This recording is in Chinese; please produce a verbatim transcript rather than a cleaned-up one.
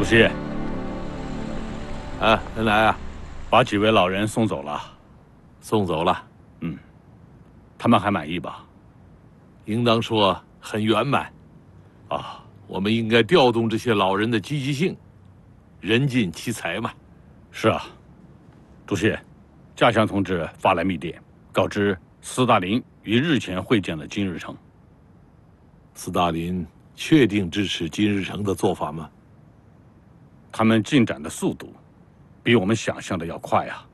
主席， 啊，恩来啊， 把几位老人送走了。 送走了。 嗯，他们还满意吧？ 应当说很圆满。 啊， 我们应该调动这些老人的积极性，人尽其才嘛。 是啊，主席，嘉祥同志发来密电，告知斯大林于日前会见了金日成。 斯大林确定支持金日成的做法吗？ 他们进展的速度比我们想象的要快啊。